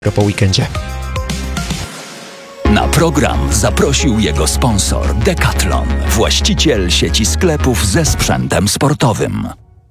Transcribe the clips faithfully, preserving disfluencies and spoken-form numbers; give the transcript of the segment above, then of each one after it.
po weekendzie. Na program zaprosił jego sponsor Decathlon, właściciel sieci sklepów ze sprzętem sportowym.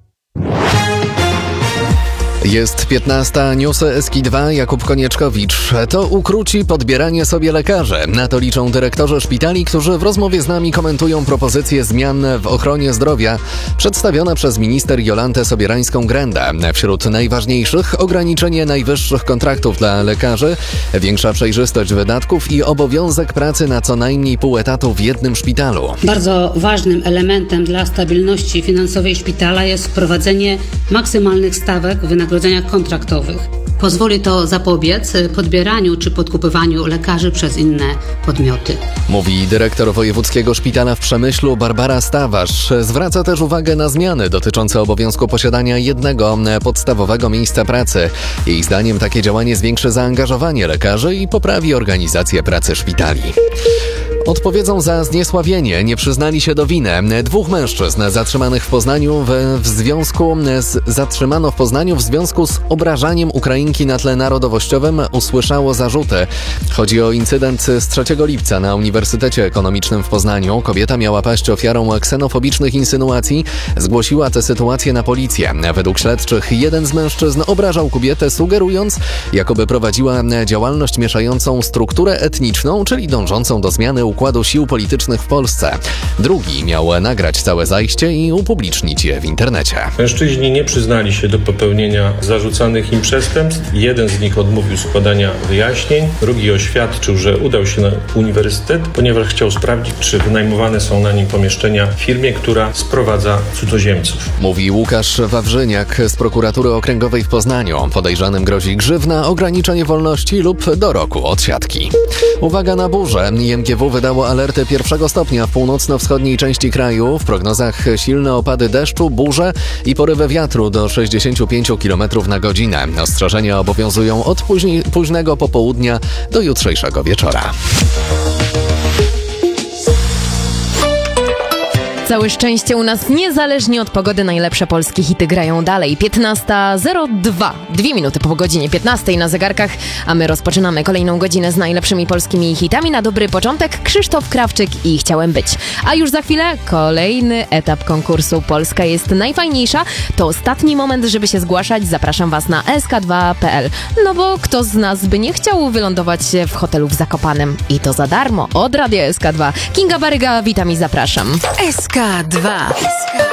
Jest piętnasta, newsy S K dwa, Jakub Konieczkowicz. To ukróci podbieranie sobie lekarzy. Na to liczą dyrektorzy szpitali, którzy w rozmowie z nami komentują propozycje zmian w ochronie zdrowia przedstawione przez minister Jolantę Sobierańską-Grenda. Wśród najważniejszych ograniczenie najwyższych kontraktów dla lekarzy, większa przejrzystość wydatków i obowiązek pracy na co najmniej pół etatu w jednym szpitalu. Bardzo ważnym elementem dla stabilności finansowej szpitala jest wprowadzenie maksymalnych stawek wynagrodzenia kontraktowych. Pozwoli to zapobiec podbieraniu czy podkupywaniu lekarzy przez inne podmioty. Mówi dyrektor Wojewódzkiego Szpitala w Przemyślu Barbara Stawarz. Zwraca też uwagę na zmiany dotyczące obowiązku posiadania jednego podstawowego miejsca pracy. Jej zdaniem takie działanie zwiększy zaangażowanie lekarzy i poprawi organizację pracy szpitali. Odpowiedzą za zniesławienie nie przyznali się do winy. Dwóch mężczyzn zatrzymanych w Poznaniu w, w związku z, zatrzymano w Poznaniu w związku z obrażaniem Ukrainki na tle narodowościowym usłyszało zarzuty. Chodzi o incydent z trzeciego lipca na Uniwersytecie Ekonomicznym w Poznaniu. Kobieta miała paść ofiarą ksenofobicznych insynuacji. Zgłosiła tę sytuację na policję. Według śledczych jeden z mężczyzn obrażał kobietę, sugerując, jakoby prowadziła działalność mieszającą strukturę etniczną, czyli dążącą do zmiany układu sił politycznych w Polsce. Drugi miał nagrać całe zajście i upublicznić je w internecie. Mężczyźni nie przyznali się do popełnienia zarzucanych im przestępstw. Jeden z nich odmówił składania wyjaśnień, drugi oświadczył, że udał się na uniwersytet, ponieważ chciał sprawdzić, czy wynajmowane są na nim pomieszczenia w firmie, która sprowadza cudzoziemców. Mówi Łukasz Wawrzyniak z Prokuratury Okręgowej w Poznaniu. Podejrzanym grozi grzywna, ograniczenie wolności lub do roku odsiadki. Uwaga na burzę. I M G W wydało alertę pierwszego stopnia w północno-wschodniej części kraju. W prognozach silne opady deszczu, burze i porywy wiatru do sześćdziesiąt pięć kilometrów na godzinę. Ostrzeżenia obowiązują od później, późnego popołudnia do jutrzejszego wieczora. Całe szczęście u nas niezależnie od pogody najlepsze polskie hity grają dalej. piętnasta zero dwa, dwie minuty po godzinie piętnastej na zegarkach, a my rozpoczynamy kolejną godzinę z najlepszymi polskimi hitami. Na dobry początek Krzysztof Krawczyk i Chciałem być. A już za chwilę kolejny etap konkursu Polska jest najfajniejsza. To ostatni moment, żeby się zgłaszać. Zapraszam Was na S K dwa kropka P L. No bo kto z nas by nie chciał wylądować w hotelu w Zakopanem? I to za darmo od Radia S K dwa. Kinga Baryga, witam i zapraszam. S K dwa.